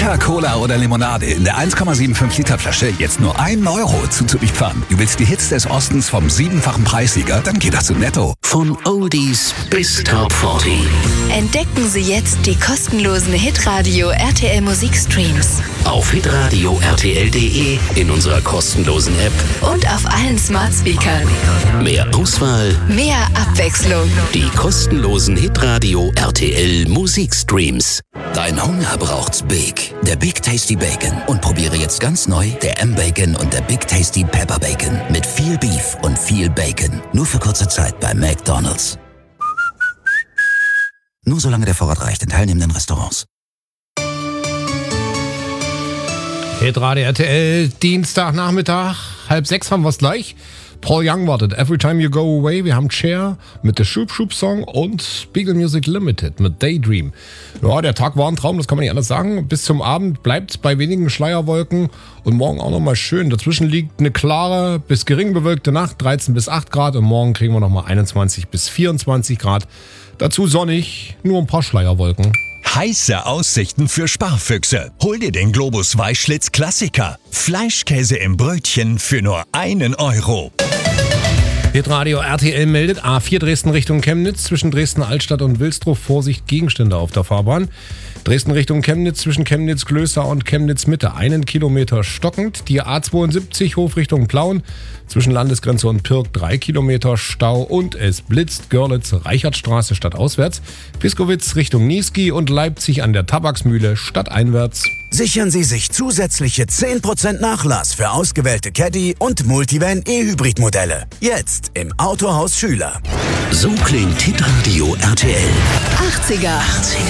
Fanta, Cola oder Limonade in der 1,75 Liter Flasche jetzt nur 1 Euro zuzuliefern. Du willst die Hits des Ostens vom 7-fachen Preissieger? Dann geht das zu Netto. Von Oldies bis Top 40. Entdecken Sie jetzt die kostenlosen Hitradio RTL Musikstreams. Auf hitradio rtl.de, in unserer kostenlosen App Und auf allen Smart Speakern. mehr Auswahl, Mehr Abwechslung. die kostenlosen Hitradio RTL Musikstreams. Dein Hunger braucht's Big. Der Big Tasty Bacon. Und probiere jetzt ganz neu der M-Bacon und der Big Tasty Pepper Bacon. Mit viel Beef und viel Bacon. Nur für kurze Zeit bei McDonald's. Nur solange der Vorrat reicht in teilnehmenden Restaurants. Hitradio RTL, Dienstagnachmittag, 5:30 haben wir es gleich. Paul Young wartet, Every Time You Go Away. Wir haben Cher mit der Shoop Shoop Song und Beagle Music Limited mit Daydream. Ja, der Tag war ein Traum, das kann man nicht anders sagen. Bis zum Abend bleibt bei wenigen Schleierwolken und morgen auch nochmal schön. Dazwischen liegt eine klare bis gering bewölkte Nacht, 13 bis 8 Grad und morgen kriegen wir nochmal 21 bis 24 Grad. Dazu sonnig, nur ein paar Schleierwolken. Heiße Aussichten für Sparfüchse. Hol dir den Globus Weißschlitz Klassiker. Fleischkäse im Brötchen für nur 1 Euro. Hitradio RTL meldet A4 Dresden Richtung Chemnitz zwischen Dresden Altstadt und Wilsdruff. Vorsicht, Gegenstände auf der Fahrbahn. Dresden Richtung Chemnitz zwischen Chemnitz-Klöster und Chemnitz-Mitte 1 Kilometer stockend. Die A72 Hof Richtung Plauen zwischen Landesgrenze und Pirk 3 Kilometer Stau und es blitzt Görlitz-Reichertstraße stadtauswärts. Piskowitz Richtung Niesky und Leipzig an der Tabaksmühle stadteinwärts. Sichern Sie sich zusätzliche 10% Nachlass für ausgewählte Caddy- und Multivan E-Hybrid-Modelle. Jetzt im Autohaus Schüler. So klingt Hitradio RTL. 80er.